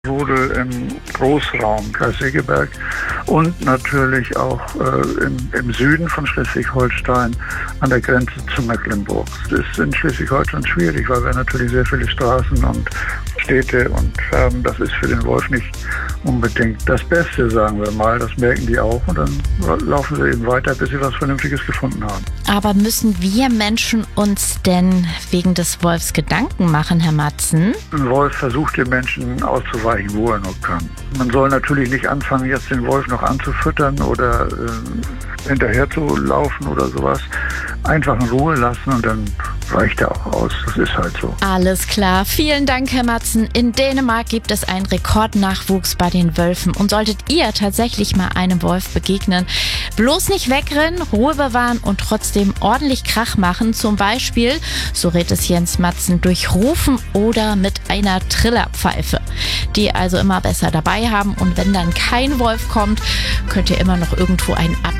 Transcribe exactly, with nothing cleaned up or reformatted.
Rudel im Großraum Kreis Segeberg und natürlich auch äh, im, im Süden von Schleswig-Holstein an der Grenze zu Mecklenburg. Das ist in Schleswig-Holstein schwierig, weil wir natürlich sehr viele Straßen und Städte und ähm, das ist für den Wolf nicht unbedingt das Beste, sagen wir mal. Das merken die auch und dann laufen sie eben weiter, bis sie was Vernünftiges gefunden haben. Aber müssen wir Menschen uns denn wegen des Wolfs Gedanken machen, Herr Matzen? Ein Wolf versucht den Menschen auszuweichen, wo er nur kann. Man soll natürlich nicht anfangen, jetzt den Wolf noch anzufüttern oder äh, hinterher zu laufen oder sowas. Einfach in Ruhe lassen und dann reicht er auch aus. Das ist halt so. Alles klar. Vielen Dank, Herr Matzen. In Dänemark gibt es einen Rekordnachwuchs bei den Wölfen. Und solltet ihr tatsächlich mal einem Wolf begegnen, bloß nicht wegrennen, Ruhe bewahren und trotzdem ordentlich Krach machen. Zum Beispiel, so rät es Jens Matzen, durch Rufen oder mit einer Trillerpfeife. Die also immer besser dabei haben. Und wenn dann kein Wolf kommt, könnt ihr immer noch irgendwo einen ab